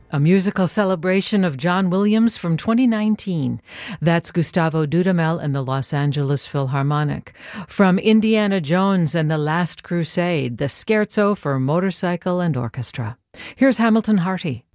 A musical celebration of John Williams from 2019. That's Gustavo Dudamel and the Los Angeles Philharmonic. From Indiana Jones and the Last Crusade, the Scherzo for Motorcycle and Orchestra. Here's Hamilton Harty.